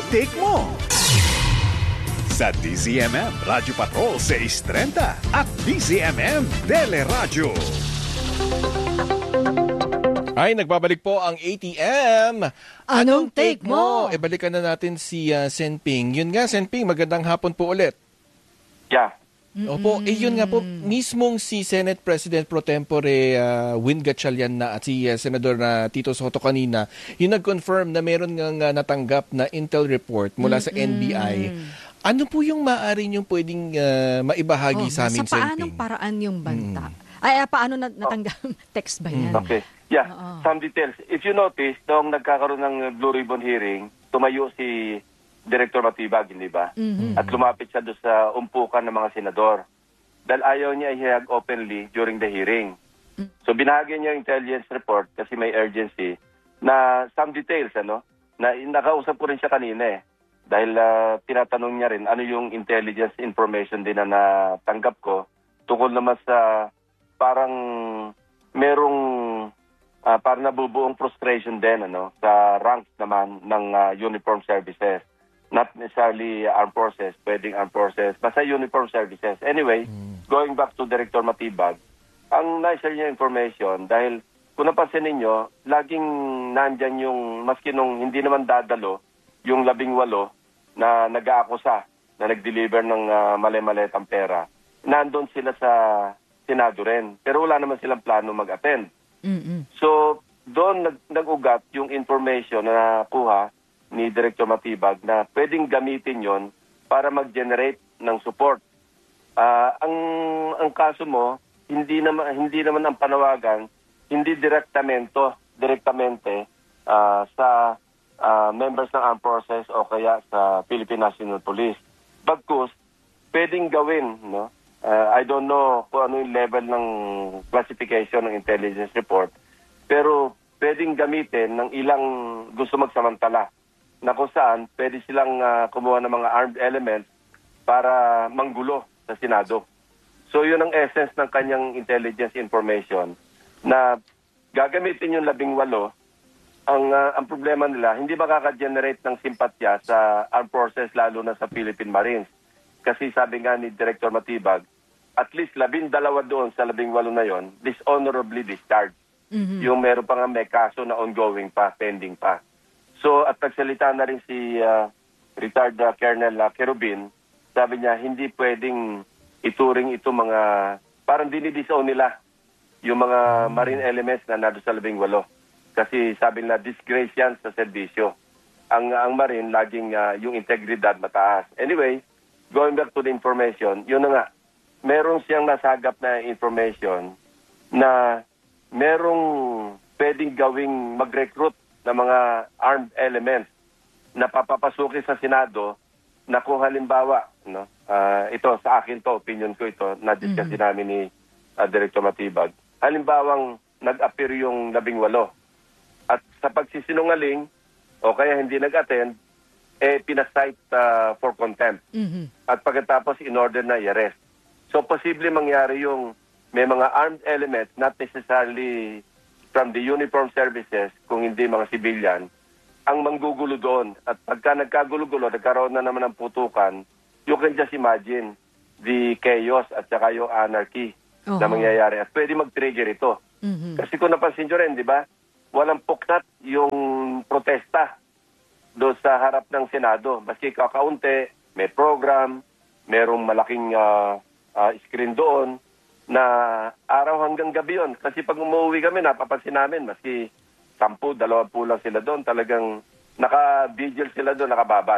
take mo? Sa DZMM Radyo Patrol 630 at DZMM Teleradyo. Ay, nagbabalik po ang ATM. Anong take mo? Balikan na natin si Senping. Yun nga, Senping, magandang hapon po ulit. Yeah. Opo, yun nga po, mismong si Senate President Pro Tempore Win Gatchalian na at si Senador Tito Soto kanina, yung nag-confirm na meron nga natanggap na intel report mula sa NBI. Ano po yung maaari niyong pwedeng maibahagi sa amin, Senping? Sa paanong paraan yung banta? Ay, paano natanggap? Text ba yan? Okay. Yeah, some details. If you notice, noong nagkakaroon ng Blue Ribbon hearing, tumayo si Director Matibag, hindi ba? At lumapit siya doon sa umpukan ng mga senador. Dahil ayaw niya ihayag openly during the hearing. So binahagi niya yung intelligence report kasi may urgency na some details, na nakausap ko rin siya kanina Dahil tinatanong niya rin ano yung intelligence information din na natanggap ko tungkol naman sa parang merong parang nabubuong frustration din sa ranks naman ng uniform services. Not necessarily armed forces, pwedeng armed forces, basta uniform services. Anyway, going back to Director Matibag, ang na-share niya information dahil kung napansin ninyo, laging nandyan yung, maski nung hindi naman dadalo, yung 18 na nag-aakusa, na nag-deliver ng mali-maletang pera, nandun sila sa Senado rin. Pero wala naman silang plano mag-attend. So, doon nag-ugat yung information na nakuha ni Director Matibag na pwedeng gamitin yon para mag-generate ng support. Ang kaso mo, hindi naman ang panawagan, hindi direktamente sa members ng armed forces o kaya sa Philippine National Police. Bagkus, pwedeng gawin, I don't know kung ano yung level ng classification ng intelligence report, pero pwedeng gamitin ng ilang gusto magsamantala na kung saan pwede silang kumuha ng mga armed elements para manggulo sa Senado. So yun ang essence ng kanyang intelligence information na gagamitin yung 18. Ang problema nila, hindi makaka-generate ng simpatya sa armed forces lalo na sa Philippine Marines. Kasi sabi nga ni Director Matibag, at least 12 doon sa 18 na yon dishonorably discharged. Yung meron pa nga may kaso na ongoing pa, pending pa. So at nagsalita na rin si retired Colonel Kerubin, sabi niya hindi pwedeng ituring ito mga, parang dinidisown nila yung mga marine elements na nado sa 18. Kasi sabi nila disgrace yan sa serbisyo. Ang marine laging yung integridad mataas. Anyway, going back to the information, yun na nga, meron siyang nasagap na information na merong pwedeng gawing mag-recruit na mga armed elements na papapasukin sa Senado na kung halimbawa, ito sa akin to, opinion ko ito, na-discuss din namin ni Director Matibag. Halimbawang nag-appear yung 18 at sa pagsisinungaling o kaya hindi nag-attend, pinasight for contempt. At pagkatapos in-order na i-arrest. So posible mangyari yung may mga armed elements, not necessarily from the uniform services, kung hindi mga civilian, ang manggugulo doon. At pagka nagkagulo-gulo, nagkaroon na naman ng putukan, you can just imagine the chaos at saka yung anarchy na mangyayari. At pwede mag-trigger ito. Kasi kung napansin nyo rin, di ba, walang puknat yung protesta doon sa harap ng Senado. Maski kakaunti, may program, merong malaking screen doon, na araw hanggang gabi yun. Kasi pag umuwi kami, napapansin namin, maski 10, 20 lang sila doon, talagang naka-vigil sila doon, nakababad.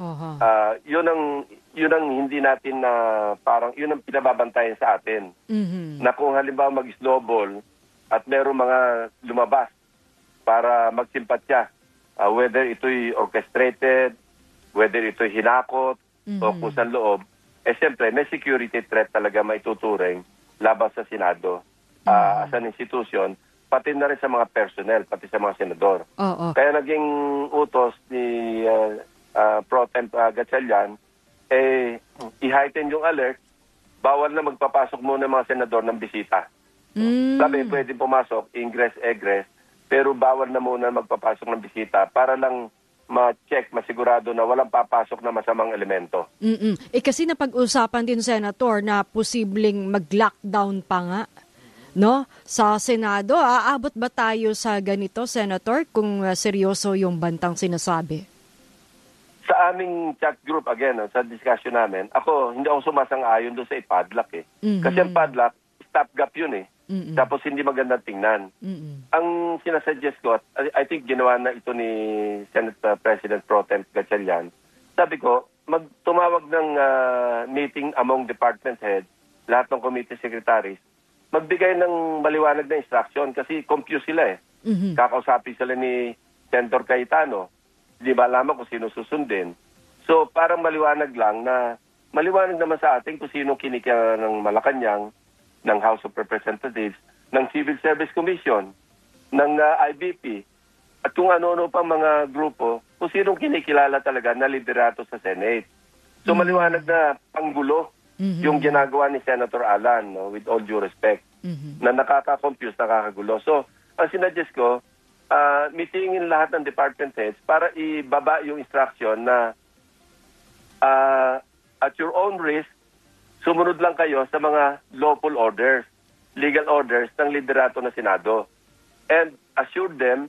Yun ang hindi natin na parang, yun ang pinababantayan sa atin. Na kung halimbawa mag-snowball at merong mga lumabas para magsimpatya, whether ito'y orchestrated, whether ito'y hinakot, o kung saan loob, siyempre, may security threat talaga maituturing laban sa Senado as an institution, pati na rin sa mga personnel, pati sa mga senador. Kaya naging utos ni Pro Temp Gatchalian, i-heighten yung alert, bawal na magpapasok muna mga senador ng bisita. Sabi, pwede pumasok, ingress, egress, pero bawal na muna magpapasok ng bisita para lang ma-check, masigurado na walang papasok na masamang elemento. Kasi napag-usapan din, Senator, na posibleng mag-lockdown pa nga, no? Sa Senado, aabot ba tayo sa ganito, Senator, kung seryoso yung bantang sinasabi? Sa aming chat group, again, sa discussion namin, hindi ako sumasang-ayon doon sa ipadlock eh. Kasi ang padlock, stopgap yun eh. Tapos hindi magandang tingnan. Ang sinasuggest ko, I think ginawa na ito ni Senate President Pro Tem Gatchalian, sabi ko, tumawag ng meeting among department heads, lahat ng committee secretaries, magbigay ng maliwanag na instruction kasi confused sila eh. Kakausapin sila ni Senator Cayetano, hindi ba alam kung sino susundin. So parang maliwanag lang na, maliwanag naman sa atin kung sino kinikya ng Malacanang, ng House of Representatives, ng Civil Service Commission, ng IBP, at kung ano-ano pang mga grupo, kung sinong kinikilala talaga na liderato sa Senate. So maliwanag na panggulo yung ginagawa ni Senator Alan, no, with all due respect, na nakaka-confuse, nakakagulo. So ang sinuggest ko, meetingin lahat ng department heads para ibaba yung instruction na at your own risk, sumunod lang kayo sa mga lawful orders, legal orders ng liderato ng Senado. And assure them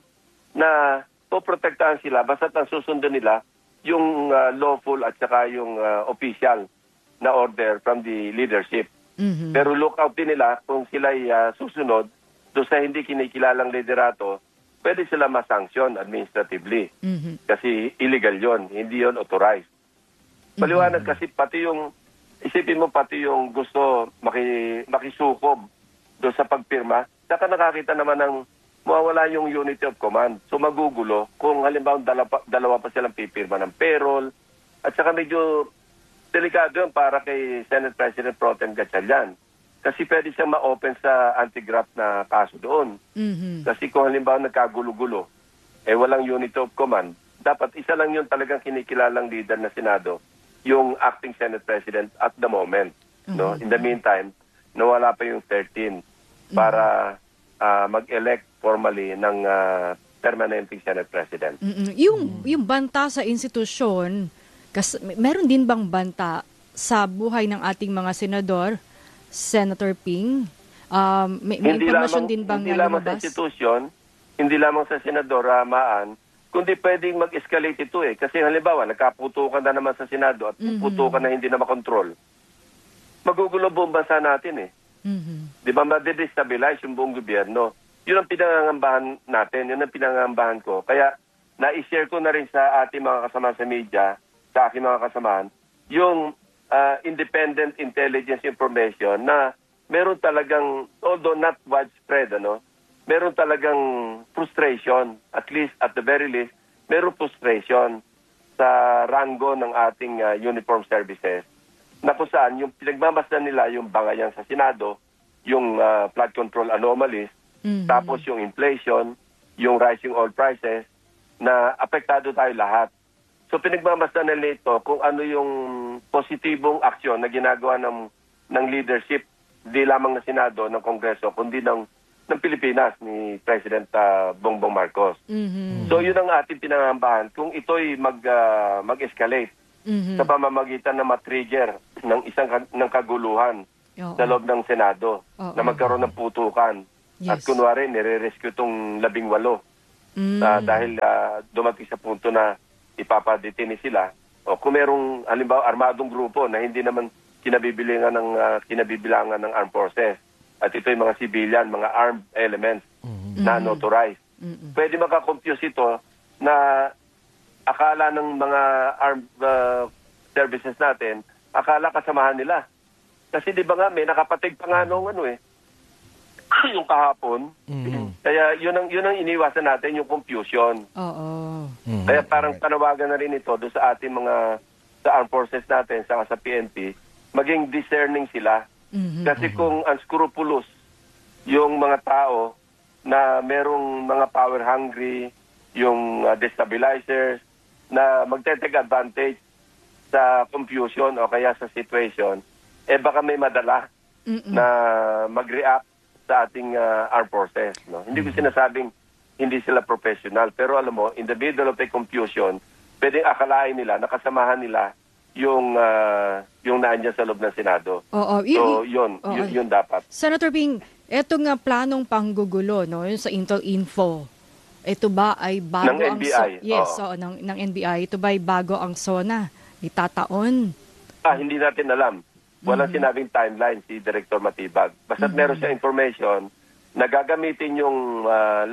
na poprotektahan sila basta ang susundin nila yung lawful at saka yung official na order from the leadership. Pero look out din nila kung sila susunod doon sa hindi kinikilalang liderato, pwede sila masanction administratively. Kasi illegal yon, hindi yon authorized. Paliwanag kasi pati yung isipin mo pati yung gusto makisukob doon sa pagpirma, saka nakakita naman ng mawawala yung unity of command. So magugulo kung halimbawa dalawa pa silang pipirma ng payroll at saka medyo delikado yun para kay Senate President Pro Tem Gatchalian. Kasi pwede siyang ma-open sa anti-graft na kaso doon. Kasi kung halimbawa nagkagulo-gulo, walang unity of command, dapat isa lang yun talagang kinikilalang leader na Senado, yung acting Senate President at the moment. No? In the meantime, nawala pa yung 13 para mag-elect formally ng permanenteng Senate President. Yung banta sa institusyon, meron din bang banta sa buhay ng ating mga senador, Senator Ping? May informasyon din bang hindi lamang sa institusyon, hindi lamang sa Senador Maan, kundi pwedeng mag-escalate ito eh. Kasi halimbawa, nagkaputukan na naman sa Senado at putukan na hindi na makontrol. Magugulo buong bansa natin eh. Di ba, ma-destabilize yung buong gobyerno. Yun ang pinangangambahan natin, yun ang pinangangambahan ko. Kaya, na-share ko na rin sa ating mga kasama sa media, sa aking mga kasamaan, yung independent intelligence information na meron talagang, although not widespread, meron talagang frustration, at least, at the very least, meron frustration sa rango ng ating uniform services na kung saan yung pinagmamasdan nila yung bangayan sa Senado, yung flood control anomalies, tapos yung inflation, yung rising oil prices, na apektado tayo lahat. So pinagmamasdan nila ito kung ano yung positibong aksyon na ginagawa ng leadership, di lamang ng Senado, ng Kongreso, kundi ng Pilipinas ni President Bongbong Marcos. So yun ang ating pinangambahan kung ito'y mag-escalate sa pamamagitan na matrigger ng kaguluhan sa loob ng Senado na magkaroon ng putukan. At kunwari, nire-rescue itong 18 dahil dumating sa punto na ipapadetini sila. O kung merong halimbawa armadong grupo na hindi naman kinabibilangan ng armed forces, at ito yung mga civilian, mga armed elements na unauthorized. Pwede makakompuse ito na akala ng mga armed services natin, akala kasamahan nila. Kasi di ba nga, may nakapatig pa nga nung yung kahapon. Kaya yun ang iniwasan natin, yung confusion. Kaya parang panawagan na rin ito doon sa ating mga sa armed forces natin, sa PNP, maging discerning sila. Kasi kung unscrupulous yung mga tao na merong mga power hungry, yung destabilizers, na magte-take advantage sa confusion o kaya sa situation, baka may madala na mag-react sa ating armed forces. No? Hindi ko sinasabing hindi sila professional. Pero alam mo, in the middle of the confusion, pwedeng akalain nila, nakasamahan nila yung naandyan sa loob ng Senado. So, yun dapat. Senator Ping, eto nga planong panggugulo, no, yung sa Intel Info. Ito ba ay bago ng NBI? Ng NBI. Ito ba ay bago ang SONA? Itataon? Hindi natin alam. Walang sinabing timeline si Director Matibag. Basta't meron siya information na gagamitin yung 18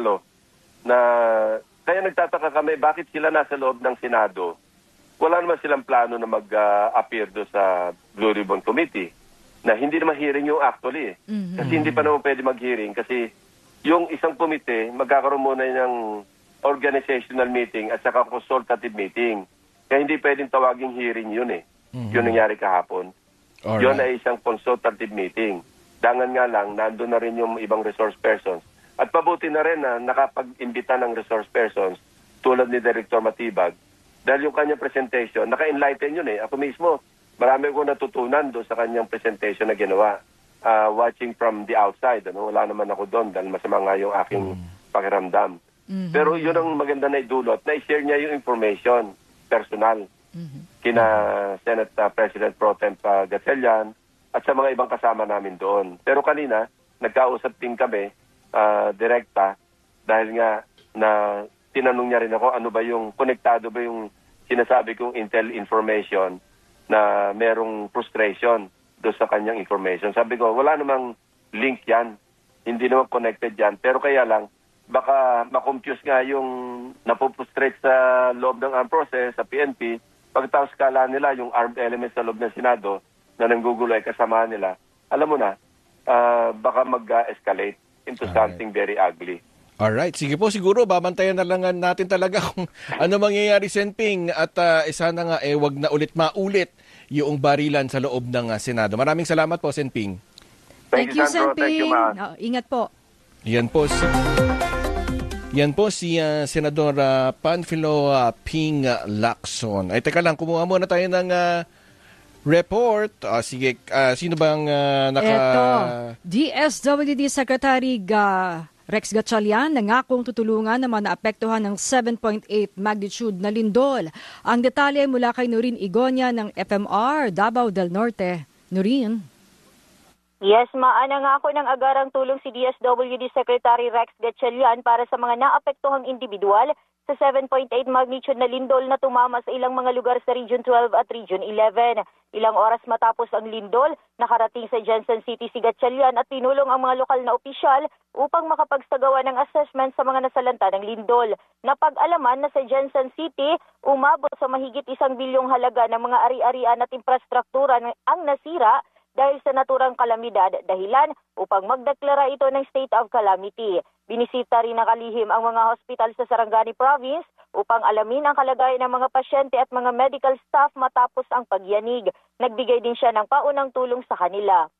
na kaya nagtataka kami bakit sila nasa loob ng Senado. Wala naman silang plano na mag-appear do sa Blue Ribbon Committee na hindi naman hearing yung actually. Kasi hindi pa naman pwede mag-hearing kasi yung isang komite magkakaroon muna ng organizational meeting at saka consultative meeting. Kaya hindi pwedeng tawaging hearing yun eh. Yun nangyari kahapon. Alright. Yun ay isang consultative meeting. Dangan nga lang, nandun na rin yung ibang resource persons. At pabuti na rin na nakapag-imbita ng resource persons tulad ni Director Matibag dahil yung kanyang presentation, naka-enlighten yun eh. Ako mismo, marami akong natutunan doon sa kanyang presentation na ginawa. Watching from the outside. Wala naman ako doon dahil masama nga yung aking pakiramdam. Pero yun ang maganda na idulot, na i-share niya yung information, personal, kina Senate President Pro Tem Gatchalian at sa mga ibang kasama namin doon. Pero kanina, nagkausap din kami, direkta, dahil nga na tinanong niya rin ako, ano ba yung, konektado ba yung sinasabi kong intel information na merong frustration doon sa kanyang information. Sabi ko, wala namang link yan. Hindi naman connected yan. Pero kaya lang, baka makonfuse nga yung napupustrate sa loob ng armed process, sa PNP, pagkatapos kala nila yung armed elements sa loob ng Senado na nanggugulo ay kasama nila. Alam mo na, baka mag-escalate into something very ugly. Alright, sige po, siguro babantayan na lang natin talaga kung ano mangyayari, Senping, at sana nga wag na maulit yung barilan sa loob ng Senado. Maraming salamat po, Senping. Thank you, Sandro. Thank you, Senping. Ingat po. Yan po si Senador Panfilo Ping Lacson. Ay, teka lang, kumuha muna tayo ng report. Sige, sino bang Ito, DSWD Secretary Rex Gatchalian nangakong tutulungan na mga naapektuhan ng 7.8 magnitude na lindol. Ang detalye mula kay Nurin Igonia ng FMR, Davao del Norte. Nurin? Yes, nangako ng agarang tulong si DSWD Secretary Rex Gatchalian para sa mga naapektuhang individual sa 7.8 magnitude na lindol na tumama sa ilang mga lugar sa Region 12 at Region 11. Ilang oras matapos ang lindol, nakarating sa Jensen City si Gatchalian at tinulong ang mga lokal na opisyal upang makapagsagawa ng assessment sa mga nasalanta ng lindol. Napag-alaman na sa Jensen City, umabot sa mahigit 1 bilyong halaga ng mga ari-arian at infrastruktura ang nasira dahil sa naturang kalamidad, dahilan upang magdeklara ito ng state of calamity. Binisita rin ng kalihim ang mga hospital sa Sarangani Province upang alamin ang kalagayan ng mga pasyente at mga medical staff matapos ang pagyanig. Nagbigay din siya ng paunang tulong sa kanila.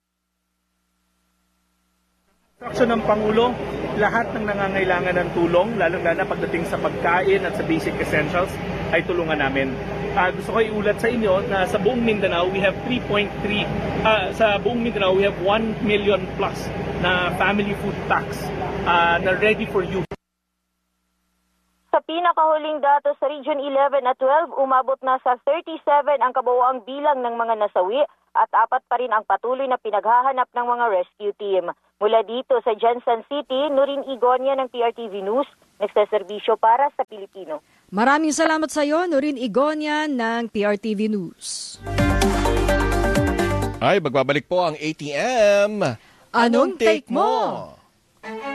Instruction ng Pangulo, lahat ng nangangailangan ng tulong, lalong-lalo pagdating sa pagkain at sa basic essentials, ay tulungan namin. Gusto ko iulat sa inyo na sa buong Mindanao, we have 1 million plus na family food tax na ready for you. Sa pinakahuling datos sa Region 11 at 12, umabot na sa 37 ang kabuuang bilang ng mga nasawi at 4 pa rin ang patuloy na pinaghahanap ng mga rescue team. Mula dito sa Jensen City, Nurin Igonia ng PRTV News, nagsaserbisyo para sa Pilipino. Maraming salamat sa iyo, Nurin Igonia ng PRTV News. Ay, magbabalik po ang ATM. Anong take mo?